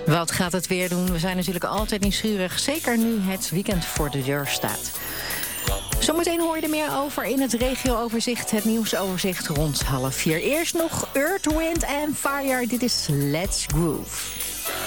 Wat gaat het weer doen? We zijn natuurlijk altijd nieuwsgierig. Zeker nu het weekend voor de deur staat. Zometeen hoor je er meer over in het regio-overzicht. Het nieuwsoverzicht rond 3:30. Eerst nog Earth, Wind and Fire. Dit is Let's Groove.